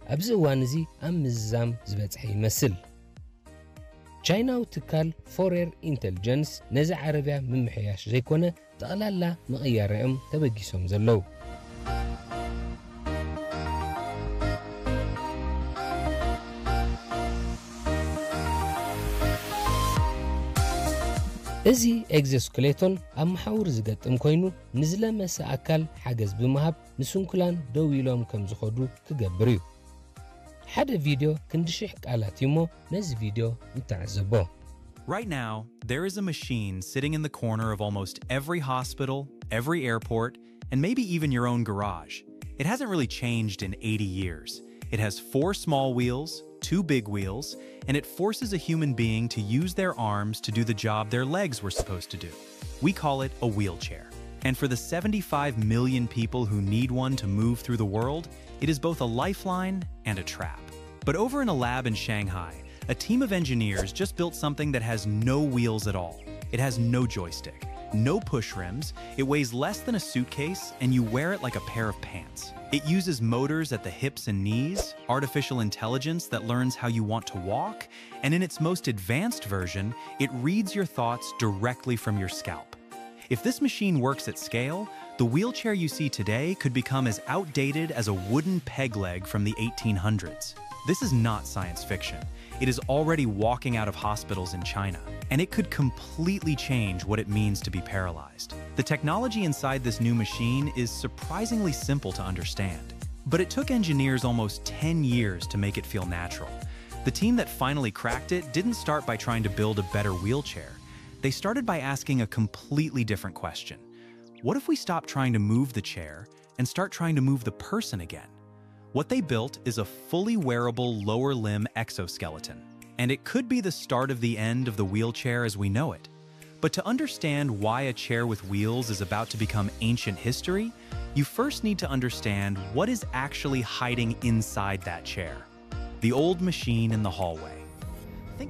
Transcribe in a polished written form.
ኣብዚ እዋን እዚ ኣብ ምዛም ዝበጽሐ ይመስል። ቻይናዊ ትካል ፎሬር ኢንተልጀንስ ነዚ ዓረብያ ምምሕያሽ ዘይኮነ ጠቕላላ ምቕያርኦም ተበጊሶም ዘለዉ። እዚ ኤግዞስኬሌቶን ኣብ መሓውር ዝገጥም ኮይኑ ንዝለመሰ ኣካል ሓገዝ ብምሃብ ንስንኩላን ደው ኢሎም ከም ዝኸዱ ክገብር እዩ። ሓደ ቪድዮ ክንድሽሕ ቃላት እሞ ነዚ ቪድዮ ይተዓዘቦ። Right now, there is a machine sitting in the corner of almost every hospital, every airport, and maybe even your own garage. It hasn't really changed in 80 years. It has 4 small wheels, 2 big wheels, and it forces a human being to use their arms to do the job their legs were supposed to do. We call it a wheelchair. And for the 75 million people who need one to move through the world, it is both a lifeline and a trap. But over in a lab in Shanghai, a team of engineers just built something that has no wheels at all. It has no joystick, no push rims, it weighs less than a suitcase, and you wear it like a pair of pants. It uses motors at the hips and knees, artificial intelligence that learns how you want to walk, and in its most advanced version, it reads your thoughts directly from your scalp. If this machine works at scale, the wheelchair you see today could become as outdated as a wooden peg leg from the 1800s. This is not science fiction. It is already walking out of hospitals in China, and it could completely change what it means to be paralyzed. The technology inside this new machine is surprisingly simple to understand, but it took engineers almost 10 years to make it feel natural. The team that finally cracked it didn't start by trying to build a better wheelchair. They started by asking a completely different question. What if we stop trying to move the chair and start trying to move the person again? What they built is a fully wearable lower limb exoskeleton, and it could be the start of the end of the wheelchair as we know it. But to understand why a chair with wheels is about to become ancient history, you first need to understand what is actually hiding inside that chair. The old machine in the hallway.